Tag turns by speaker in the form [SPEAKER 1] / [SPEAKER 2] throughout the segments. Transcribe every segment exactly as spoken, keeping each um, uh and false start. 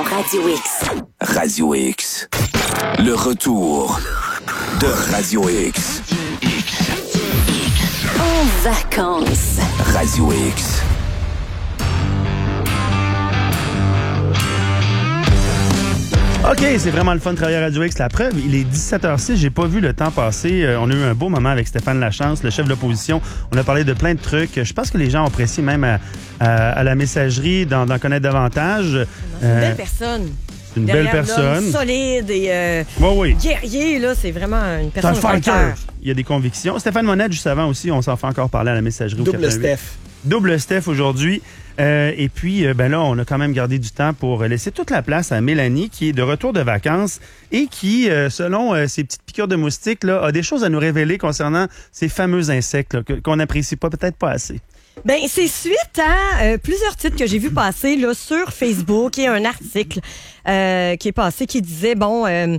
[SPEAKER 1] Radio X.
[SPEAKER 2] Radio X. Le retour de Radio X.
[SPEAKER 1] En vacances.
[SPEAKER 2] Radio X.
[SPEAKER 3] OK, c'est vraiment le fun de travailler à Radio X. La preuve, il est dix-sept heures six, j'ai pas vu le temps passer. Euh, on a eu un beau moment avec Stéphane Lachance, le chef de l'opposition. On a parlé de plein de trucs. Je pense que les gens ont apprécié même à, à, à la messagerie d'en, d'en connaître davantage.
[SPEAKER 4] C'est une euh, belle personne.
[SPEAKER 3] C'est une belle personne.
[SPEAKER 4] Solide et euh,
[SPEAKER 3] oui, oui.
[SPEAKER 4] guerrier, là, c'est vraiment une personne
[SPEAKER 3] de cœur. Il y a des convictions. Stéphane Monette, juste avant aussi, on s'en fait encore parler à la messagerie.
[SPEAKER 5] Double Steph.
[SPEAKER 3] Double Steph aujourd'hui. Euh, et puis, euh, ben là, on a quand même gardé du temps pour laisser toute la place à Mélanie, qui est de retour de vacances et qui, euh, selon euh, ses petites piqûres de moustiques, là, a des choses à nous révéler concernant ces fameux insectes là, que, qu'on n'apprécie pas, peut-être pas assez.
[SPEAKER 4] Ben, c'est suite à euh, plusieurs titres que j'ai vu passer là, sur Facebook et un article euh, qui est passé qui disait, bon, euh,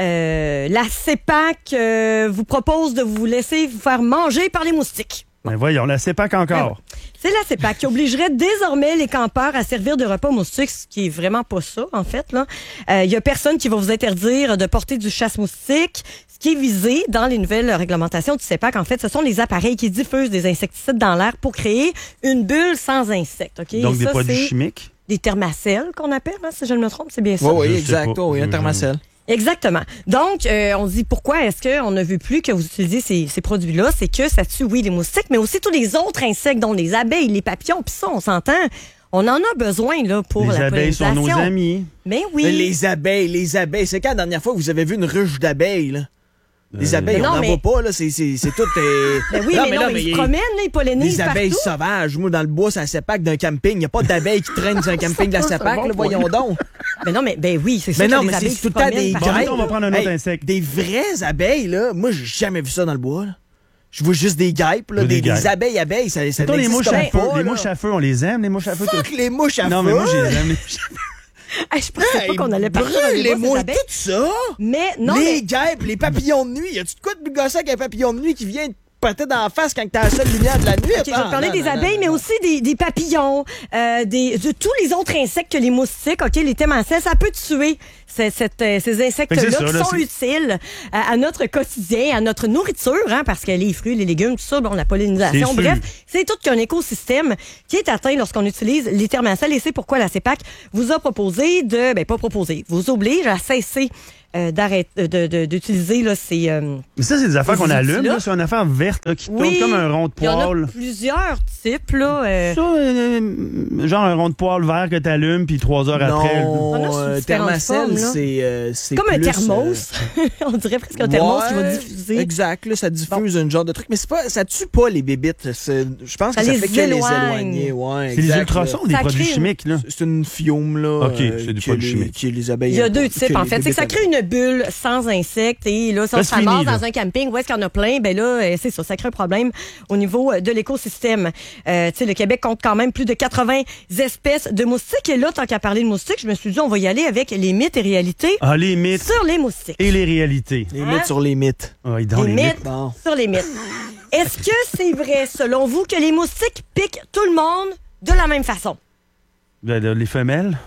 [SPEAKER 4] euh, la CEPAC euh, vous propose de vous laisser vous faire manger par les moustiques.
[SPEAKER 3] Ben voyons, la CEPAC encore.
[SPEAKER 4] Ben, c'est la CEPAC qui obligerait désormais les campeurs à servir de repas moustiques, ce qui est vraiment pas ça, en fait. Là, il euh, y a personne qui va vous interdire de porter du chasse-moustique. Ce qui est visé dans les nouvelles réglementations du CEPAC, en fait, ce sont les appareils qui diffusent des insecticides dans l'air pour créer une bulle sans insectes. Okay?
[SPEAKER 3] Donc,
[SPEAKER 4] Et
[SPEAKER 3] des
[SPEAKER 4] ça,
[SPEAKER 3] produits
[SPEAKER 4] c'est
[SPEAKER 3] chimiques?
[SPEAKER 4] Des thermacelles qu'on appelle, hein, si je ne me trompe, c'est bien ça?
[SPEAKER 5] Oui, oui, exact. Oh, oui, un thermacelle.
[SPEAKER 4] Exactement. Donc, euh, on se dit pourquoi est-ce qu'on ne veut plus que vous utilisiez ces, ces produits-là? C'est que ça tue, oui, les moustiques, mais aussi tous les autres insectes, dont les abeilles, les papillons, puis ça, on s'entend. On en a besoin là pour
[SPEAKER 3] les
[SPEAKER 4] la pollinisation.
[SPEAKER 3] Les abeilles sont nos amis.
[SPEAKER 4] Mais oui.
[SPEAKER 5] Mais les abeilles, les abeilles. C'est quand la dernière fois que vous avez vu une ruche d'abeilles, là? Les abeilles,
[SPEAKER 4] mais non,
[SPEAKER 5] on n'en
[SPEAKER 4] mais...
[SPEAKER 5] voit pas, là. C'est, c'est, c'est tout. Euh...
[SPEAKER 4] Ben oui, non, mais, mais non, mais, mais ils se promènent, là, ils pollinisent.
[SPEAKER 5] Des abeilles
[SPEAKER 4] partout.
[SPEAKER 5] sauvages. Moi, dans le bois, c'est la CEPAC d'un camping. Il n'y a pas d'abeilles qui traînent sur un camping de la CEPAC, bon, là, voyons donc.
[SPEAKER 4] Mais non, mais ben oui, c'est ça.
[SPEAKER 5] Mais non,
[SPEAKER 4] que
[SPEAKER 5] mais
[SPEAKER 4] les
[SPEAKER 5] c'est tout le temps des
[SPEAKER 3] guêpes. Bon, on va prendre un autre hey, insecte.
[SPEAKER 5] Des vraies abeilles, là. Moi, j'ai jamais vu ça dans le bois, là. Je vois juste des guêpes, là, des, des, des abeilles, abeilles, ça, ça
[SPEAKER 3] les mouches à feu,
[SPEAKER 5] pas,
[SPEAKER 3] les mouches à feu, on les aime, les mouches à feu.
[SPEAKER 5] Fuck les mouches à feu.
[SPEAKER 3] Non, mais moi, je les aime, les mouches à feu.
[SPEAKER 4] Hey, je pensais hey, pas qu'on allait parler de
[SPEAKER 5] les mouches, tout ça.
[SPEAKER 4] Mais non,
[SPEAKER 5] les
[SPEAKER 4] mais...
[SPEAKER 5] guêpes, les papillons de nuit. Y a-tu de quoi de plus gossant qu'un papillon de nuit qui vient péter dans la face quand t'as la seule lumière de la nuit?
[SPEAKER 4] Okay, je vais parler non, des non, abeilles, non, mais non. aussi des, des papillons, euh, des, de tous les autres insectes que les moustiques, ok, les thermacelles, ça peut tuer ces, cette, ces insectes-là qui là, sont c'est... utiles à, à notre quotidien, à notre nourriture, hein, parce que les fruits, les légumes, tout ça, bon, la pollinisation, c'est bref, c'est tout qu'un écosystème qui est atteint lorsqu'on utilise les thermacelles, et c'est pourquoi la CEPAC vous a proposé de, ben pas proposé, vous oblige à cesser Euh, d'arrêter de, de, d'utiliser là, ces. Euh,
[SPEAKER 3] Mais ça, c'est des affaires qu'on allume. Là. C'est une affaire verte là, qui
[SPEAKER 4] oui,
[SPEAKER 3] tourne comme un rond de poêle.
[SPEAKER 4] Il y en a plusieurs types. Là, euh...
[SPEAKER 3] Ça, euh, genre un rond de poêle vert que tu allumes, puis trois heures
[SPEAKER 5] non,
[SPEAKER 3] après.
[SPEAKER 5] Non, euh, thermacelle, c'est, euh, c'est.
[SPEAKER 4] Comme
[SPEAKER 5] plus,
[SPEAKER 4] un thermos. Euh... On dirait presque un thermos ouais, qui va diffuser.
[SPEAKER 5] Exact, là, ça diffuse bon. un genre de truc. Mais c'est pas, ça tue pas les bébites. C'est, je pense
[SPEAKER 4] ça
[SPEAKER 5] que ça
[SPEAKER 4] les
[SPEAKER 5] fait que les éloigner. Ouais,
[SPEAKER 3] c'est exact, les ultrasons ou des produits une... chimiques, là?
[SPEAKER 5] C'est une fiume, là.
[SPEAKER 3] OK, c'est du produit chimique.
[SPEAKER 5] Qui les abeilles.
[SPEAKER 4] Il y a deux types, en fait. C'est que ça crée une bulle sans insectes et là, si on se ramasse dans un camping où est-ce qu'il y en a plein, ben là, c'est ça, ça crée un problème au niveau de l'écosystème. Euh, tu sais, le Québec compte quand même plus de quatre-vingts espèces de moustiques et là, tant qu'à parler de moustiques, je me suis dit, on va y aller avec les mythes et réalités.
[SPEAKER 3] Ah, les mythes.
[SPEAKER 4] Sur les moustiques.
[SPEAKER 3] Et les réalités.
[SPEAKER 5] Les hein? mythes sur les mythes.
[SPEAKER 3] Ah, dans
[SPEAKER 4] les,
[SPEAKER 3] les
[SPEAKER 4] mythes,
[SPEAKER 3] mythes.
[SPEAKER 5] Bon.
[SPEAKER 4] Sur les mythes. Est-ce que c'est vrai, selon vous, que les moustiques piquent tout le monde de la même façon?
[SPEAKER 3] Ben, les femelles?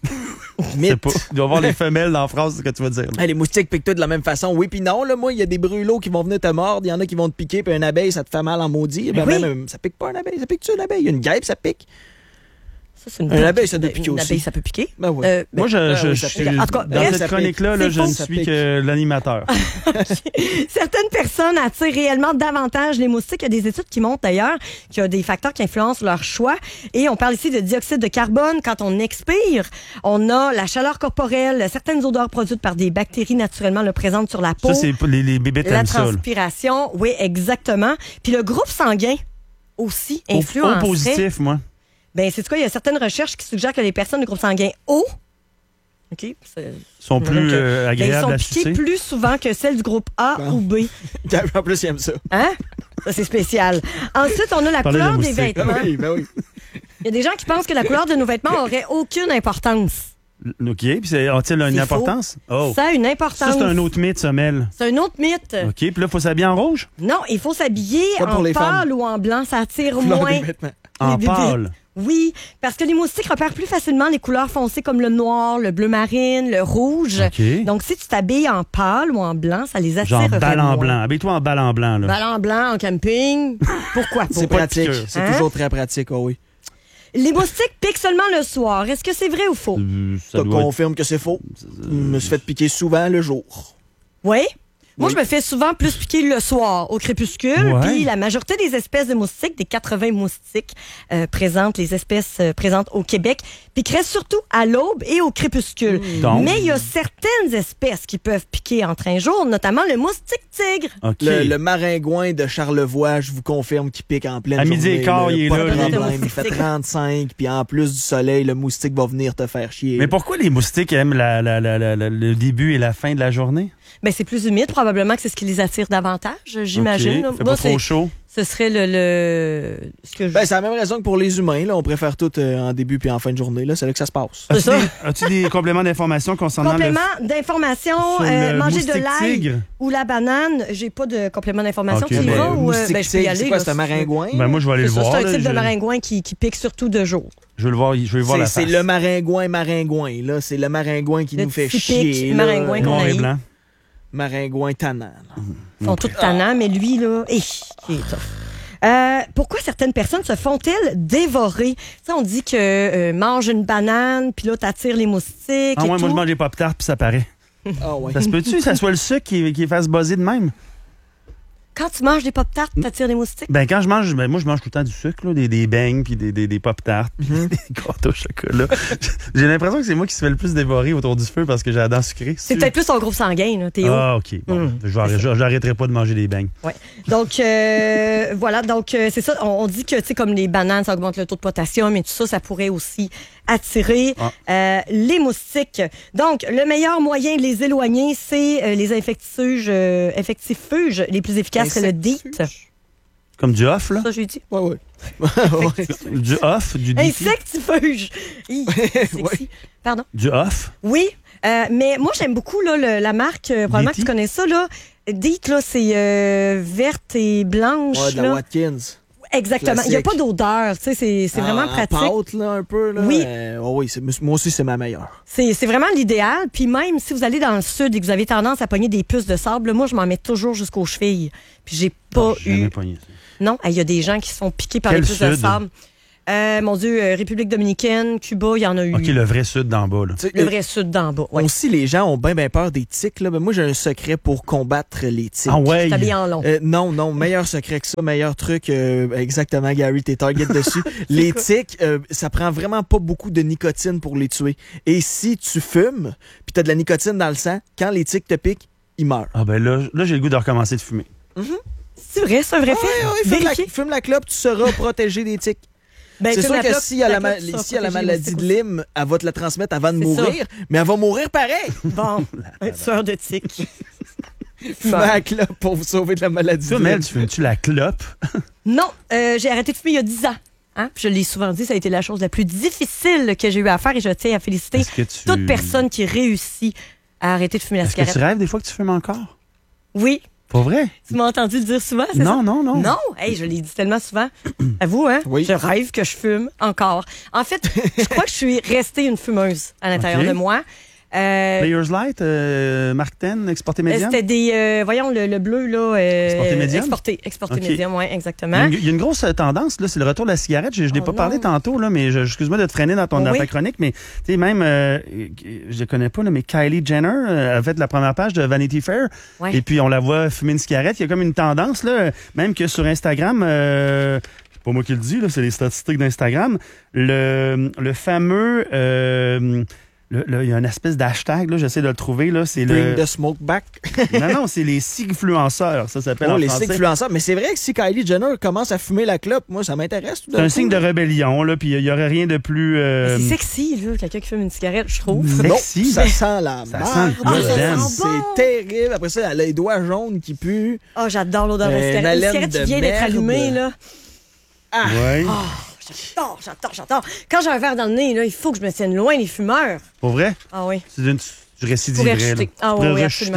[SPEAKER 5] Mythe.
[SPEAKER 3] Pas. Il doit y avoir les femelles dans la phrase, ce que tu vas dire.
[SPEAKER 5] Hey, les moustiques piquent tous de la même façon. Oui, puis non, là, moi, il y a des brûlots qui vont venir te mordre, il y en a qui vont te piquer, puis une abeille, ça te fait mal en maudit. Ben,
[SPEAKER 4] oui.
[SPEAKER 5] même, ça pique pas une abeille, ça pique-tu une abeille? Une guêpe, ça pique.
[SPEAKER 4] Ça, c'est une,
[SPEAKER 5] une abeille, ça doit piquer
[SPEAKER 4] une
[SPEAKER 5] aussi.
[SPEAKER 4] Une abeille, ça peut piquer.
[SPEAKER 5] Ben oui.
[SPEAKER 4] Euh,
[SPEAKER 3] Moi, je,
[SPEAKER 5] ben,
[SPEAKER 3] je,
[SPEAKER 5] oui,
[SPEAKER 3] je suis
[SPEAKER 4] en tout cas,
[SPEAKER 3] dans
[SPEAKER 4] bref,
[SPEAKER 3] cette chronique-là, là, je ne suis que l'animateur.
[SPEAKER 4] Certaines personnes attirent réellement davantage les moustiques. Il y a des études qui montrent d'ailleurs qu'il y a des facteurs qui influencent leur choix. Et on parle ici de dioxyde de carbone. Quand on expire, on a la chaleur corporelle, certaines odeurs produites par des bactéries naturellement le présentes sur la peau.
[SPEAKER 3] Ça, c'est les, les bébés
[SPEAKER 4] La transpiration, oui, exactement. Puis le groupe sanguin aussi influencerait.
[SPEAKER 3] Au positif, moi.
[SPEAKER 4] Ben, c'est quoi, il y a certaines recherches qui suggèrent que les personnes de groupe sanguin O okay,
[SPEAKER 3] sont plus euh, agréables
[SPEAKER 4] ben,
[SPEAKER 3] à
[SPEAKER 4] ils sont piqués plus souvent que celles du groupe A bon. ou B.
[SPEAKER 5] En plus, ils aiment ça.
[SPEAKER 4] Hein? Ça, c'est spécial. Ensuite, on a la
[SPEAKER 3] Parlez
[SPEAKER 4] couleur
[SPEAKER 3] de
[SPEAKER 4] des vêtements.
[SPEAKER 5] Ben oui, ben oui.
[SPEAKER 4] Il y a des gens qui pensent que la couleur de nos vêtements aurait aucune importance.
[SPEAKER 3] OK. Puis a-t-il une
[SPEAKER 4] c'est
[SPEAKER 3] importance?
[SPEAKER 4] Oh. Ça a une importance.
[SPEAKER 3] Ça, c'est un autre mythe, ça, Mel.
[SPEAKER 4] C'est un autre mythe.
[SPEAKER 3] OK. Puis là, il faut s'habiller en rouge?
[SPEAKER 4] Non, il faut s'habiller en pâle ou en blanc. Ça attire
[SPEAKER 5] Fleur
[SPEAKER 4] moins.
[SPEAKER 5] des vêtements.
[SPEAKER 3] En pâle?
[SPEAKER 4] Oui, parce que les moustiques repèrent plus facilement les couleurs foncées comme le noir, le bleu marine, le rouge.
[SPEAKER 3] OK.
[SPEAKER 4] Donc, si tu t'habilles en pâle ou en blanc, ça les
[SPEAKER 3] Genre
[SPEAKER 4] attirerait
[SPEAKER 3] balle en
[SPEAKER 4] moins.
[SPEAKER 3] blanc. Habille-toi en balle en blanc. Là.
[SPEAKER 4] Balle en blanc, en camping, pourquoi pas?
[SPEAKER 5] C'est
[SPEAKER 3] pas de
[SPEAKER 5] pratique.
[SPEAKER 3] piqûre.
[SPEAKER 5] C'est
[SPEAKER 4] Hein?
[SPEAKER 5] toujours très pratique, oh oui.
[SPEAKER 4] Les moustiques piquent seulement le soir. Est-ce que c'est vrai ou faux?
[SPEAKER 3] Euh, ça
[SPEAKER 5] Ça
[SPEAKER 3] doit être-
[SPEAKER 5] confirme que c'est faux. Je me suis fait piquer souvent le jour.
[SPEAKER 4] Oui. Moi,
[SPEAKER 5] Oui.
[SPEAKER 4] je me fais souvent plus piquer le soir, au crépuscule.
[SPEAKER 3] Ouais.
[SPEAKER 4] Puis la majorité des espèces de moustiques, des quatre-vingts moustiques euh, présentes, les espèces euh, présentes au Québec, piqueraient surtout à l'aube et au crépuscule.
[SPEAKER 3] Donc?
[SPEAKER 4] Mais il y a certaines espèces qui peuvent piquer entre un jour, notamment le moustique tigre.
[SPEAKER 3] OK.
[SPEAKER 5] Le, le maringouin de Charlevoix, je vous confirme qu'il pique en pleine
[SPEAKER 3] À midi et
[SPEAKER 5] journée,
[SPEAKER 3] quart,
[SPEAKER 5] là,
[SPEAKER 3] il est
[SPEAKER 5] pas
[SPEAKER 3] là,
[SPEAKER 5] de
[SPEAKER 3] lui.
[SPEAKER 5] problème. Il fait trente-cinq, puis en plus du soleil, le moustique va venir te faire chier.
[SPEAKER 3] Mais pourquoi les moustiques aiment la, la, la, la- la- le début et la fin de la journée?
[SPEAKER 4] Ben, c'est plus humide, probablement que c'est ce qui les attire davantage, j'imagine.
[SPEAKER 3] OK. Fait
[SPEAKER 4] Moi,
[SPEAKER 3] pas trop
[SPEAKER 4] c'est-
[SPEAKER 3] chaud.
[SPEAKER 4] ce serait le... le... Ce que je...
[SPEAKER 5] Ben, c'est la même raison que pour les humains. Là. On préfère tout euh, en début puis en fin de journée. Là. C'est là que ça se passe.
[SPEAKER 4] C'est
[SPEAKER 3] As-tu
[SPEAKER 4] ça.
[SPEAKER 3] des, as-tu des compléments d'information concernant
[SPEAKER 4] Complément d'information,
[SPEAKER 3] le, sur
[SPEAKER 4] euh,
[SPEAKER 3] le
[SPEAKER 4] manger de
[SPEAKER 3] moustique
[SPEAKER 4] l'ail
[SPEAKER 3] tigre?
[SPEAKER 4] ou la banane. J'ai pas de complément d'information.
[SPEAKER 3] Ok,
[SPEAKER 4] tu y
[SPEAKER 3] ben,
[SPEAKER 4] vas ou euh,
[SPEAKER 5] moustique
[SPEAKER 4] ben, je peux y
[SPEAKER 5] tigre,
[SPEAKER 4] aller?
[SPEAKER 5] c'est quoi?
[SPEAKER 4] là,
[SPEAKER 5] C'est un
[SPEAKER 4] si tu veux.
[SPEAKER 5] maringouin?
[SPEAKER 3] Ben, moi, je vais aller
[SPEAKER 4] C'est
[SPEAKER 3] le
[SPEAKER 4] ça,
[SPEAKER 3] voir.
[SPEAKER 4] c'est un
[SPEAKER 3] là.
[SPEAKER 4] type de
[SPEAKER 3] je,
[SPEAKER 4] maringouin qui, qui pique surtout de jour.
[SPEAKER 3] je vais le voir, je vais voir
[SPEAKER 5] C'est
[SPEAKER 3] la
[SPEAKER 5] c'est
[SPEAKER 3] face.
[SPEAKER 5] le maringouin maringouin. Là. C'est le maringouin qui
[SPEAKER 4] Le
[SPEAKER 5] nous fait
[SPEAKER 4] typique
[SPEAKER 5] chier. là.
[SPEAKER 4] maringouin qu'on
[SPEAKER 3] Noir et
[SPEAKER 4] haït.
[SPEAKER 3] blanc.
[SPEAKER 5] Maringouin tannant. là.
[SPEAKER 4] Ils sont tous tannants, mais lui, là, hé, il est tough. Euh, pourquoi certaines personnes se font-elles dévorer? Tu sais, on dit que euh, mange une banane, puis là, t'attires les moustiques
[SPEAKER 3] Ah
[SPEAKER 4] et
[SPEAKER 3] ouais,
[SPEAKER 4] tout.
[SPEAKER 3] moi, je mange des pop-tarts puis ça paraît.
[SPEAKER 5] Ah ouais.
[SPEAKER 3] Ça se peut-tu que ça soit le sucre qui, qui fasse buzzer de même?
[SPEAKER 4] Quand tu manges des pop-tarts, t'attires les moustiques?
[SPEAKER 3] Ben, quand je mange, ben, moi, je mange tout le temps du sucre, là, des, des beignes, puis des, des, des pop-tarts, puis
[SPEAKER 4] Mhm.
[SPEAKER 3] des gâteaux au chocolat. J'ai l'impression que c'est moi qui se fais le plus dévorer autour du feu parce que j'ai la dent sucrée.
[SPEAKER 4] C'est peut-être plus ton groupe sanguin, là, Théo.
[SPEAKER 3] Ah, OK. Bon,
[SPEAKER 4] Mm,
[SPEAKER 3] je vais- je- j'arrêterai pas de manger des beignes.
[SPEAKER 4] Ouais. Donc, euh, voilà. Donc, euh, c'est ça. On, on dit que, tu sais, comme les bananes, ça augmente le taux de potassium et tout ça, ça pourrait aussi attirer
[SPEAKER 3] Ah.
[SPEAKER 4] euh, les moustiques. Donc, le meilleur moyen de les éloigner, c'est euh, les infectifuges, euh, infectifuges les plus efficaces, c'est le D E E T.
[SPEAKER 3] Comme du off, là.
[SPEAKER 4] Ça, j'ai dit.
[SPEAKER 5] Ouais, ouais. Ouais.
[SPEAKER 3] Du off, du D T.
[SPEAKER 4] Insectifuge. Hi, sexy.
[SPEAKER 5] Ouais.
[SPEAKER 4] Pardon.
[SPEAKER 3] Du off.
[SPEAKER 4] Oui, euh, mais moi, j'aime beaucoup là, le- la marque, euh, probablement que
[SPEAKER 3] D T?
[SPEAKER 4] tu connais ça, là. D E E T, là, c'est euh, verte et blanche.
[SPEAKER 5] Ouais, de la
[SPEAKER 4] là.
[SPEAKER 5] Watkins.
[SPEAKER 4] Exactement. Il n'y a
[SPEAKER 5] Classique.
[SPEAKER 4] pas d'odeur. Tu sais, c'est c'est vraiment
[SPEAKER 5] En-
[SPEAKER 4] pratique.
[SPEAKER 5] En pâte, là, un peu. Là.
[SPEAKER 4] Oui.
[SPEAKER 5] Euh, oh oui, c'est- moi aussi, c'est ma meilleure.
[SPEAKER 4] C'est c'est vraiment l'idéal. Puis même si vous allez dans le sud et que vous avez tendance à pogner des puces de sable, là, moi, je m'en mets toujours jusqu'aux chevilles. Puis j'ai pas
[SPEAKER 3] J'ai jamais
[SPEAKER 4] eu...
[SPEAKER 3] pogné ça.
[SPEAKER 4] Non, il y a des gens qui se font piquer par
[SPEAKER 3] Quel
[SPEAKER 4] les puces de
[SPEAKER 3] sud?
[SPEAKER 4] sable. Euh, mon Dieu, euh, République dominicaine, Cuba, il y en a eu.
[SPEAKER 3] OK, le vrai sud d'en bas, là.
[SPEAKER 5] Tu sais,
[SPEAKER 4] Le
[SPEAKER 5] euh,
[SPEAKER 4] vrai sud d'en bas. Ouais.
[SPEAKER 5] Aussi, les gens ont bien, bien peur des tiques. Là. Ben, moi, j'ai un secret pour combattre les tiques.
[SPEAKER 3] Ah ouais.
[SPEAKER 4] T'habilles en long.
[SPEAKER 5] Euh, non, non, meilleur secret que ça, meilleur truc, euh, exactement, Gary, t'es target dessus. Les
[SPEAKER 4] quoi?
[SPEAKER 5] tiques, euh, ça prend vraiment pas beaucoup de nicotine pour les tuer. Et si tu fumes, puis t'as de la nicotine dans le sang, quand les tiques te piquent, ils meurent.
[SPEAKER 3] Ah ben là, là j'ai le goût de recommencer de fumer.
[SPEAKER 4] C'est vrai, c'est un vrai
[SPEAKER 5] Ouais,
[SPEAKER 4] fait.
[SPEAKER 5] ouais, fume, la,
[SPEAKER 4] Vérifiez.
[SPEAKER 5] fume la clope, tu seras protégé des tiques.
[SPEAKER 4] Ben,
[SPEAKER 5] C'est
[SPEAKER 4] fume
[SPEAKER 5] sûr
[SPEAKER 4] la
[SPEAKER 5] que
[SPEAKER 4] clope,
[SPEAKER 5] s'il y a la, ma-
[SPEAKER 4] clope, tu seras
[SPEAKER 5] s'il y a la
[SPEAKER 4] protégé
[SPEAKER 5] maladie
[SPEAKER 4] des
[SPEAKER 5] de
[SPEAKER 4] moustiques
[SPEAKER 5] Lyme, elle va te la transmettre avant de
[SPEAKER 4] C'est ça.
[SPEAKER 5] mourir, mais elle va mourir pareil.
[SPEAKER 4] aussi. Bon, un tueur de tiques.
[SPEAKER 5] Fume la clope pour vous sauver de la maladie
[SPEAKER 3] Toi,
[SPEAKER 5] de
[SPEAKER 3] Mel,
[SPEAKER 5] Lyme.
[SPEAKER 3] tu fumes-tu la clope?
[SPEAKER 4] Non, euh, j'ai arrêté de fumer il y a dix ans. Hein? Puis je l'ai souvent dit, ça a été la chose la plus difficile que j'ai eu à faire et je tiens à féliciter
[SPEAKER 3] Est-ce que tu...
[SPEAKER 4] toute personne qui réussit à arrêter de fumer la
[SPEAKER 3] Est-ce que
[SPEAKER 4] cigarette.
[SPEAKER 3] tu rêves des fois que tu fumes encore?
[SPEAKER 4] Oui,
[SPEAKER 3] Pas vrai?
[SPEAKER 4] tu m'as entendu le dire souvent, c'est ça?
[SPEAKER 3] Non, non, non.
[SPEAKER 4] Non, hey, je l'ai dit tellement souvent. À vous, hein?
[SPEAKER 5] Oui.
[SPEAKER 4] Je rêve que je fume encore. En fait, je crois que je suis restée une fumeuse à l'intérieur
[SPEAKER 3] Ok.
[SPEAKER 4] de moi. Euh,
[SPEAKER 3] Players Light, euh, Mark Ten, exporté médium?
[SPEAKER 4] C'était des, euh, voyons, le, le bleu, là. Euh,
[SPEAKER 3] Exporté médium?
[SPEAKER 4] Exporté, exporté
[SPEAKER 3] Ok.
[SPEAKER 4] médium, oui,
[SPEAKER 3] Il y, a
[SPEAKER 4] exactement.
[SPEAKER 3] une, il y a une grosse euh, tendance, là, c'est le retour de la cigarette. Je, je n'ai
[SPEAKER 4] Oh
[SPEAKER 3] pas
[SPEAKER 4] non.
[SPEAKER 3] parlé tantôt, là, mais je- excuse-moi de te freiner dans, ton, dans
[SPEAKER 4] Oui.
[SPEAKER 3] ta chronique, mais tu sais, même, euh, je ne connais pas, là, mais Kylie Jenner euh, a fait la première page de Vanity Fair,
[SPEAKER 4] Ouais.
[SPEAKER 3] et puis on la voit fumer une cigarette. Il y a comme une tendance, là, même que sur Instagram, euh, c'est pas moi qui le dis, là, c'est les statistiques d'Instagram, le, le fameux... euh, le- le- il y a une espèce d'hashtag, là, j'essaie de le trouver, là, c'est
[SPEAKER 5] Bring
[SPEAKER 3] le...
[SPEAKER 5] the smoke back.
[SPEAKER 3] Non, non, c'est les sigfluenceurs, ça s'appelle
[SPEAKER 5] Oh,
[SPEAKER 3] en
[SPEAKER 5] les
[SPEAKER 3] français.
[SPEAKER 5] influenceurs. Mais c'est vrai que si Kylie Jenner commence à fumer la clope, moi, ça m'intéresse tout d'un
[SPEAKER 3] C'est un
[SPEAKER 5] coup,
[SPEAKER 3] signe de
[SPEAKER 5] là.
[SPEAKER 3] rébellion, là, puis il y aurait rien de plus... euh,
[SPEAKER 4] C'est sexy, là, quelqu'un qui fume une cigarette, je trouve.
[SPEAKER 5] Non,
[SPEAKER 3] sexy.
[SPEAKER 5] ça sent la
[SPEAKER 3] Ça
[SPEAKER 5] marde.
[SPEAKER 3] sent le
[SPEAKER 4] Ah, ça
[SPEAKER 3] goddamn.
[SPEAKER 4] sent bon.
[SPEAKER 5] C'est terrible. Après ça, elle a les doigts jaunes qui puent.
[SPEAKER 4] Oh, j'adore l'odeur de
[SPEAKER 5] Euh,
[SPEAKER 4] la cigarette.
[SPEAKER 5] une
[SPEAKER 4] Une
[SPEAKER 5] haleine
[SPEAKER 4] cigarette qui
[SPEAKER 5] de
[SPEAKER 4] vient d'être
[SPEAKER 5] merde.
[SPEAKER 4] allumée, là.
[SPEAKER 3] Ouais.
[SPEAKER 4] Oh, j'adore, j'adore, j'adore. Quand j'ai un verre dans le nez, là, il faut que je me tienne loin des fumeurs.
[SPEAKER 3] Pour vrai?
[SPEAKER 4] Ah oui.
[SPEAKER 3] C'est une, tu
[SPEAKER 4] Pour
[SPEAKER 3] récidiverais, là.
[SPEAKER 4] rechuter.
[SPEAKER 3] Tu
[SPEAKER 4] Ah oui,
[SPEAKER 3] pourrais
[SPEAKER 4] oui,
[SPEAKER 3] rechuter.
[SPEAKER 4] absolument.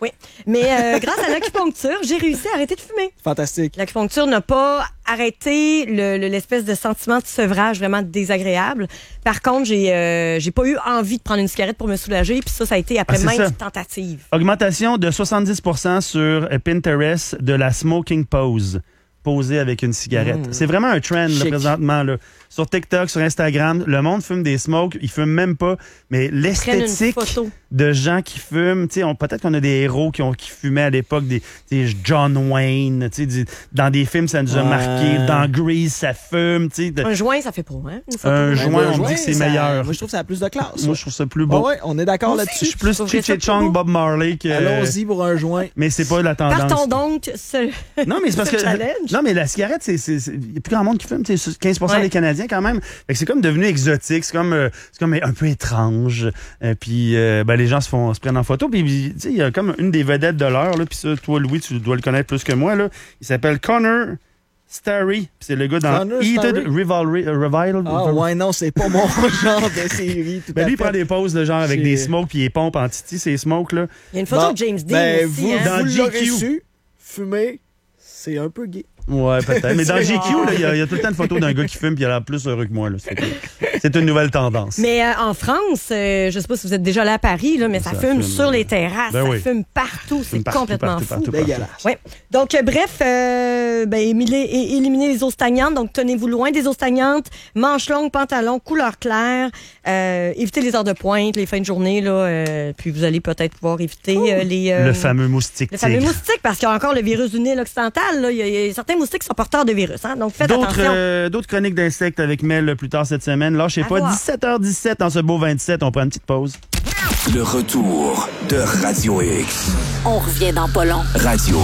[SPEAKER 4] Oui, mais euh, grâce à l'acupuncture, j'ai réussi à arrêter de fumer.
[SPEAKER 5] Fantastique.
[SPEAKER 4] L'acupuncture n'a pas arrêté le, le- l'espèce de sentiment de sevrage vraiment désagréable. Par contre, j'ai euh, j'ai pas eu envie de prendre une cigarette pour me soulager, puis ça, ça a été après
[SPEAKER 3] Ah, c'est
[SPEAKER 4] maintes
[SPEAKER 3] ça.
[SPEAKER 4] tentatives.
[SPEAKER 3] Augmentation de soixante-dix pour cent sur euh, Pinterest de la smoking pose. Poser avec une cigarette.
[SPEAKER 5] Mmh.
[SPEAKER 3] C'est vraiment un trend là,
[SPEAKER 5] Chic.
[SPEAKER 3] présentement. Là. Sur TikTok, sur Instagram, le monde fume des smokes. Ils fument même pas. Mais
[SPEAKER 4] Prennent une
[SPEAKER 3] l'esthétique
[SPEAKER 4] photo.
[SPEAKER 3] de gens qui fument, tu sais, on- peut-être qu'on a des héros qui, ont, qui fumaient à l'époque, des, des John Wayne, tu sais, des- dans des films, ça nous a
[SPEAKER 5] Ouais.
[SPEAKER 3] marqué. Dans Grease, ça fume, tu sais. de-
[SPEAKER 4] Un joint, ça fait pas, hein? Une photo.
[SPEAKER 3] Un
[SPEAKER 5] Un
[SPEAKER 3] joint, on
[SPEAKER 5] joint,
[SPEAKER 3] dit que c'est
[SPEAKER 5] ça-
[SPEAKER 3] meilleur.
[SPEAKER 5] Moi, je trouve que ça a plus de classe.
[SPEAKER 3] Moi, je trouve ça plus
[SPEAKER 5] Ah
[SPEAKER 3] beau.
[SPEAKER 5] ouais, on est d'accord
[SPEAKER 4] Moi aussi,
[SPEAKER 5] là-dessus.
[SPEAKER 3] Je suis plus
[SPEAKER 4] trouverais ça
[SPEAKER 3] Cheech et
[SPEAKER 4] plus
[SPEAKER 3] Chong,
[SPEAKER 4] beau.
[SPEAKER 3] Bob Marley que...
[SPEAKER 5] Allons-y pour un joint.
[SPEAKER 3] Mais c'est pas la tendance.
[SPEAKER 4] Partons donc ce,
[SPEAKER 3] Non, mais c'est parce
[SPEAKER 4] ce
[SPEAKER 3] que.
[SPEAKER 4] challenge.
[SPEAKER 3] Non, mais la cigarette, c'est. c'est- c'est- Il y a plus grand monde qui fume. tu sais, quinze pour cent
[SPEAKER 4] Ouais.
[SPEAKER 3] des Canadiens, quand même. Fait que c'est comme devenu exotique. C'est comme, euh, c'est comme un peu étrange. Euh, puis, euh, ben, les gens se font se prennent en photo. Puis, tu sais, il y a comme une des vedettes de l'heure. Là, puis ça, toi, Louis, tu dois le connaître plus que moi. Là. Il s'appelle Connor Starry. Puis c'est le gars dans
[SPEAKER 5] Connor
[SPEAKER 3] Heated
[SPEAKER 5] Starry?
[SPEAKER 3] Rivalry. euh, Revival.
[SPEAKER 5] Ah ouais, non, c'est pas mon genre de série. Tout
[SPEAKER 3] Ben,
[SPEAKER 5] à
[SPEAKER 3] lui, il
[SPEAKER 5] fait.
[SPEAKER 3] prend des poses de genre avec
[SPEAKER 5] J'ai-
[SPEAKER 3] des smokes, puis il pompe en titi, ces smokes, là.
[SPEAKER 4] Il y a une photo
[SPEAKER 5] Bon,
[SPEAKER 4] de James Dean
[SPEAKER 5] ben,
[SPEAKER 4] aussi,
[SPEAKER 5] vous,
[SPEAKER 4] hein?
[SPEAKER 3] Dans
[SPEAKER 5] vous
[SPEAKER 3] G
[SPEAKER 5] l'aurez
[SPEAKER 3] Q.
[SPEAKER 5] su, fumer, c'est un peu gay.
[SPEAKER 3] Ouais, peut-être. Mais dans
[SPEAKER 5] C'est
[SPEAKER 3] G Q,
[SPEAKER 5] rare.
[SPEAKER 3] là, il y, a- il y a tout le temps une photo d'un gars qui fume, puis il a l'air plus heureux que moi, là. C'est, c'est une nouvelle tendance.
[SPEAKER 4] Mais euh, en France, euh, je sais pas si vous êtes déjà allé à Paris, là, mais ça,
[SPEAKER 3] Ça
[SPEAKER 4] fume,
[SPEAKER 3] fume,
[SPEAKER 4] sur
[SPEAKER 3] euh,
[SPEAKER 4] les terraces,
[SPEAKER 3] ben
[SPEAKER 4] ça
[SPEAKER 3] oui.
[SPEAKER 4] fume partout, c'est
[SPEAKER 3] Partout,
[SPEAKER 4] complètement
[SPEAKER 3] partout,
[SPEAKER 4] fou.
[SPEAKER 3] partout, partout.
[SPEAKER 5] Dégueulasse.
[SPEAKER 4] Ouais. Donc, euh, bref, euh, ben, éliminer, é- éliminer les eaux stagnantes. Donc, tenez-vous loin des eaux stagnantes. Manches longues, pantalons, couleur claire. Euh, évitez les heures de pointe, les fins de journée. Là, euh, puis, vous allez peut-être pouvoir éviter euh, les... euh,
[SPEAKER 3] Le fameux moustique
[SPEAKER 4] le fameux
[SPEAKER 3] tigre.
[SPEAKER 4] moustique, parce qu'il y a encore le virus du Nil occidental. Là. Il, y a, il y a certains moustiques qui sont porteurs de virus. Hein? Donc, faites
[SPEAKER 3] D'autres,
[SPEAKER 4] attention.
[SPEAKER 3] euh, d'autres chroniques d'insectes avec Mel plus tard cette semaine. Lâchez
[SPEAKER 4] À
[SPEAKER 3] pas,
[SPEAKER 4] voir.
[SPEAKER 3] dix-sept heures dix-sept dans ce beau vingt-sept. On prend une petite pause.
[SPEAKER 2] Le retour de Radio X.
[SPEAKER 1] On revient dans pas long.
[SPEAKER 2] Radio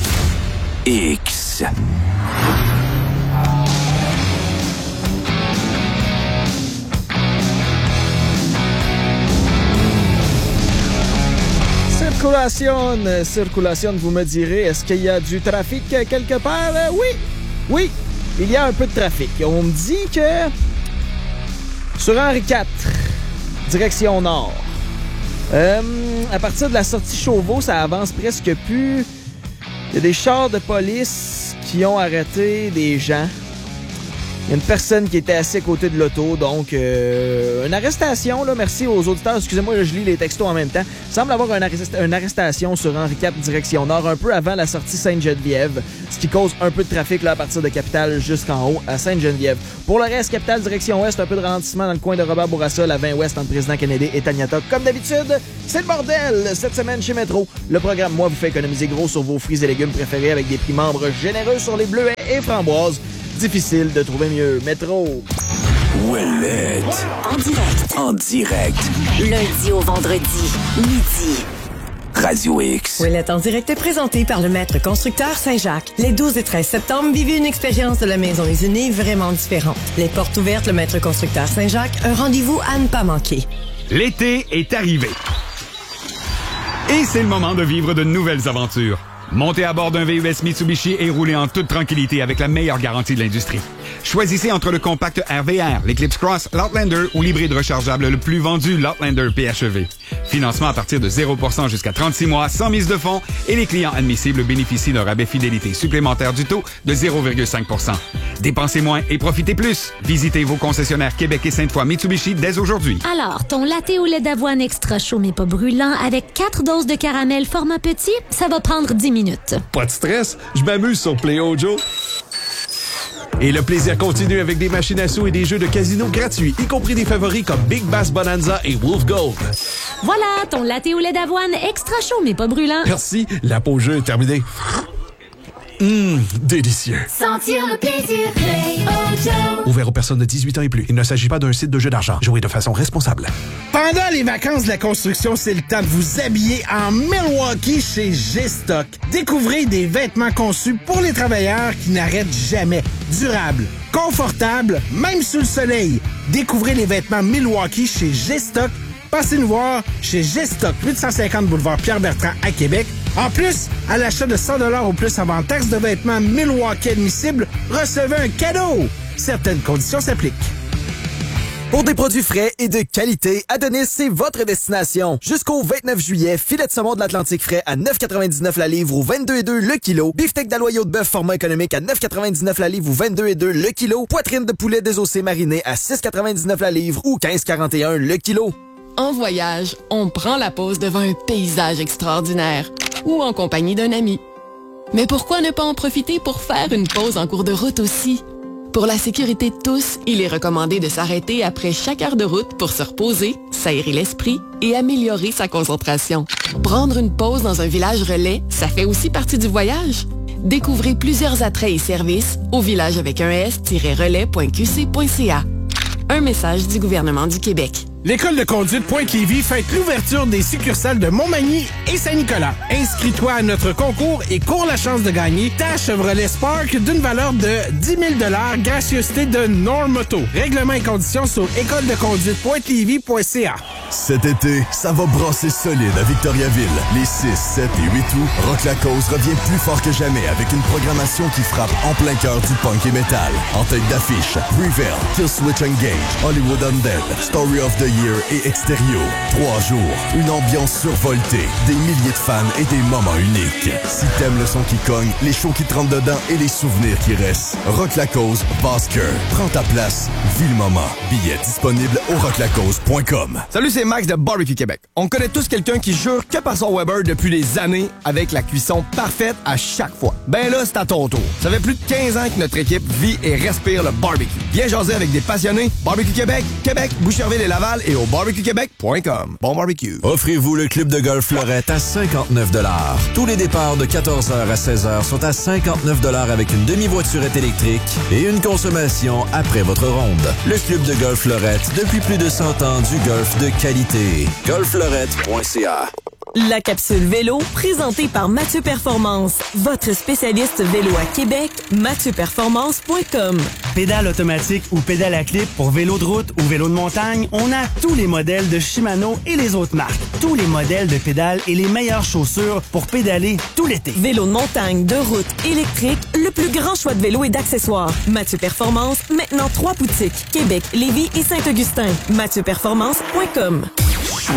[SPEAKER 2] X.
[SPEAKER 5] Circulation, euh, circulation, vous me direz, est-ce qu'il y a du trafic euh, quelque part? Euh, oui, oui, il y a un peu de trafic. On me dit que sur Henri quatre, direction nord, euh, à partir de la sortie Chauveau, ça avance presque plus. Il y a des chars de police qui ont arrêté des gens. Il y a une personne qui était assise à côté de l'auto, donc euh, une arrestation, là, merci aux auditeurs. Excusez-moi, là, je lis les textos en même temps. Il semble avoir une, arrest- une arrestation sur Henri quatre, direction nord, un peu avant la sortie Sainte-Geneviève, ce qui cause un peu de trafic là, à partir de Capitale jusqu'en haut à Sainte-Geneviève. Pour le reste, Capitale, direction ouest, un peu de ralentissement dans le coin de Robert Bourassa, la vingt ouest entre Président Kennedy et Taniata. Comme d'habitude, c'est le bordel cette semaine chez Métro. Le programme Moi vous fait économiser gros sur vos fruits et légumes préférés avec des prix membres généreux sur les bleuets et framboises. Difficile de trouver mieux. Métro.
[SPEAKER 2] Ouellette.
[SPEAKER 1] En direct.
[SPEAKER 2] En direct.
[SPEAKER 1] Lundi au vendredi, midi.
[SPEAKER 2] Radio X.
[SPEAKER 6] Ouellette en direct est présenté par le maître constructeur Saint-Jacques. Les douze et treize septembre, vivez une expérience de la maison usinée vraiment différente. Les portes ouvertes, le maître constructeur Saint-Jacques, un rendez-vous à ne pas manquer.
[SPEAKER 7] L'été est arrivé. Et c'est le moment de vivre de nouvelles aventures. Montez à bord d'un V U S Mitsubishi et roulez en toute tranquillité avec la meilleure garantie de l'industrie. Choisissez entre le compact R V R, l'Eclipse Cross, l'Outlander ou l'hybride rechargeable le plus vendu, l'Outlander P H E V. Financement à partir de zéro pour cent jusqu'à trente-six mois, sans mise de fonds, et les clients admissibles bénéficient d'un rabais fidélité supplémentaire du taux de zéro virgule cinq pour cent. Dépensez moins et profitez plus. Visitez vos concessionnaires Québec et Sainte-Foy Mitsubishi dès aujourd'hui.
[SPEAKER 8] Alors, ton latte au lait d'avoine extra chaud mais pas brûlant avec quatre doses de caramel format petit, ça va prendre dix minutes.
[SPEAKER 9] Pas de stress, je m'amuse sur Play Ojo. Et le plaisir continue avec des machines à sous et des jeux de casino gratuits, y compris des favoris comme Big Bass Bonanza et Wolf Gold.
[SPEAKER 8] Voilà, ton latte au lait d'avoine extra chaud mais pas brûlant.
[SPEAKER 9] Merci, la pause jeu est terminée. Hum, délicieux.
[SPEAKER 8] Sentir le plaisir Play Ojo.
[SPEAKER 9] Ouvert aux personnes de dix-huit ans et plus. Il ne s'agit pas d'un site de jeu d'argent. Jouez de façon responsable.
[SPEAKER 10] Pendant les vacances de la construction, c'est le temps de vous habiller en Milwaukee chez G-Stock. Découvrez des vêtements conçus pour les travailleurs qui n'arrêtent jamais. Durables, confortables, même sous le soleil. Découvrez les vêtements Milwaukee chez G-Stock. Passez nous voir chez G-Stock, huit cent cinquante boulevard Pierre-Bertrand à Québec. En plus, à l'achat de cent dollars ou plus avant taxe de vêtements Milwaukee admissibles, recevez un cadeau. Certaines conditions s'appliquent.
[SPEAKER 11] Pour des produits frais et de qualité, Adonis, c'est votre destination. Jusqu'au vingt-neuf juillet, filet de saumon de l'Atlantique frais à neuf quatre-vingt-dix-neuf la livre ou vingt-deux et deux le kilo. Beefsteak d'aloyau de bœuf format économique à neuf quatre-vingt-dix-neuf la livre ou vingt-deux et deux le kilo. Poitrine de poulet désossée marinée à six quatre-vingt-dix-neuf la livre ou quinze quarante et un le kilo.
[SPEAKER 12] En voyage, on prend la pause devant un paysage extraordinaire ou en compagnie d'un ami. Mais pourquoi ne pas en profiter pour faire une pause en cours de route aussi? Pour la sécurité de tous, il est recommandé de s'arrêter après chaque heure de route pour se reposer, s'aérer l'esprit et améliorer sa concentration. Prendre une pause dans un village relais, ça fait aussi partie du voyage. Découvrez plusieurs attraits et services au village avec un s-relais point q c point c a. Un message du gouvernement du Québec.
[SPEAKER 10] L'École de conduite Pointe-Lévis fête l'ouverture des succursales de Montmagny et Saint-Nicolas. Inscris-toi à notre concours et cours la chance de gagner ta Chevrolet Spark d'une valeur de dix mille dollars, gracieuseté de Normoto. Règlements et conditions sur école de conduite pointe lévis point c a.
[SPEAKER 13] Cet été, ça va brasser solide à Victoriaville. Les six, sept et huit août, Rock La Cause revient plus fort que jamais avec une programmation qui frappe en plein cœur du punk et metal. En tête d'affiche, Prevail, Killswitch Engage, Hollywood Undead, Story of the Year et Extérieur. Trois jours, une ambiance survoltée, des milliers de fans et des moments uniques. Si t'aimes le son qui cogne, les shows qui te rentrent dedans et les souvenirs qui restent, Rock La Cause, Basker. Prends ta place, vis le moment. Billets disponibles au rock la cause point com.
[SPEAKER 14] Salut, c'est Max de Barbecue Québec. On connaît tous quelqu'un qui jure que par son Weber depuis des années avec la cuisson parfaite à chaque fois. Ben là, c'est à ton tour. Ça fait plus de quinze ans que notre équipe vit et respire le barbecue. Viens jaser avec des passionnés. Barbecue Québec, Québec, Boucherville et Laval et au barbecue québec point com. Bon barbecue.
[SPEAKER 9] Offrez-vous le club de golf Fleurette à cinquante-neuf dollars. Tous les départs de quatorze heures à seize heures sont à cinquante-neuf dollars avec une demi-voiturette électrique et une consommation après votre ronde. Le club de golf Fleurette, depuis plus de cent ans, du golf de qualité. golf fleurette point c a.
[SPEAKER 6] La capsule vélo, présentée par Mathieu Performance, votre spécialiste vélo à Québec, mathieu performance point com.
[SPEAKER 15] Pédale automatique ou pédale à clip pour vélo de route ou vélo de montagne, on a tous les modèles de Shimano et les autres marques. Tous les modèles de pédales et les meilleures chaussures pour pédaler tout l'été.
[SPEAKER 6] Vélo de montagne, de route, électrique, le plus grand choix de vélos et d'accessoires. Mathieu Performance, maintenant trois boutiques, Québec, Lévis et Saint-Augustin. mathieu performance point com.